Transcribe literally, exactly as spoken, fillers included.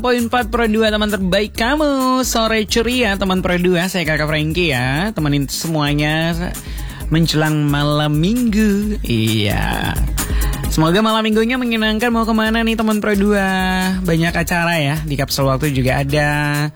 Poin empat Pro dua teman terbaik kamu. Sore ceria teman Pro dua. Saya Kakak Frankie ya. Temenin semuanya menjelang malam minggu. Iya. Semoga malam minggunya menyenangkan. Mau kemana nih teman Pro dua? Banyak acara ya. Di Kapsul Waktu juga ada